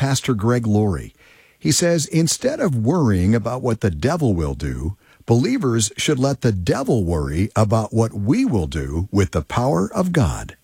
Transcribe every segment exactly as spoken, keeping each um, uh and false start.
Pastor Greg Laurie. He says instead of worrying about what the devil will do, believers should let the devil worry about what we will do with the power of God.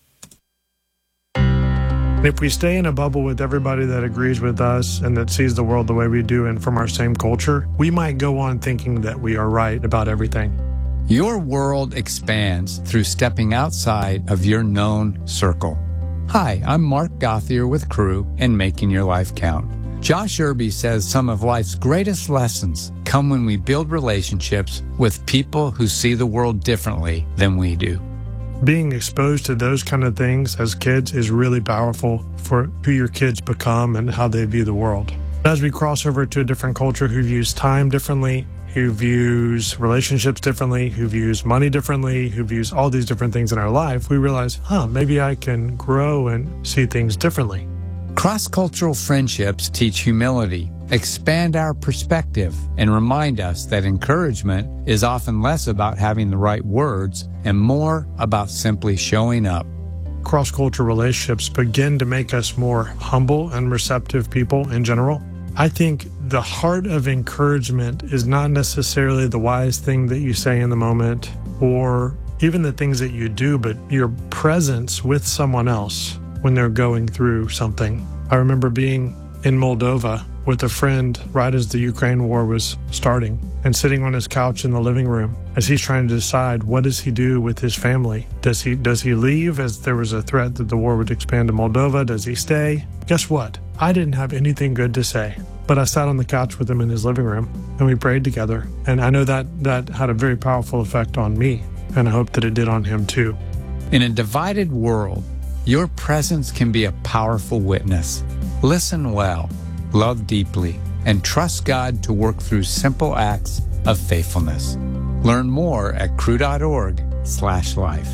If we stay in a bubble with everybody that agrees with us and that sees the world the way we do and from our same culture, we might go on thinking that we are right about everything. Your world expands through stepping outside of your known circle. Hi, I'm Mark Gothier with Crew and Making Your Life Count. Josh Irby says some of life's greatest lessons come when we build relationships with people who see the world differently than we do. Being exposed to those kind of things as kids is really powerful for who your kids become and how they view the world. As we cross over to a different culture who views time differently, who views relationships differently, who views money differently, who views all these different things in our life, we realize, huh, maybe I can grow and see things differently. Cross-cultural friendships teach humility, expand our perspective, and remind us that encouragement is often less about having the right words and more about simply showing up. Cross-cultural relationships begin to make us more humble and receptive people in general. I think the heart of encouragement is not necessarily the wise thing that you say in the moment or even the things that you do, but your presence with someone else when they're going through something. I remember being in Moldova with a friend right as the Ukraine war was starting and sitting on his couch in the living room as he's trying to decide what does he do with his family. Does he does he leave as there was a threat that the war would expand to Moldova? Does he stay? Guess what? I didn't have anything good to say, but I sat on the couch with him in his living room and we prayed together. And I know that that had a very powerful effect on me, and I hope that it did on him too. In a divided world, your presence can be a powerful witness. Listen well, love deeply, and trust God to work through simple acts of faithfulness. Learn more at crew.org slash life.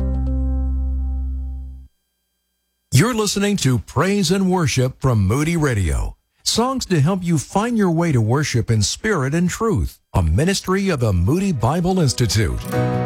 You're listening to Praise and Worship from Moody Radio. Songs to help you find your way to worship in spirit and truth. A ministry of the Moody Bible Institute.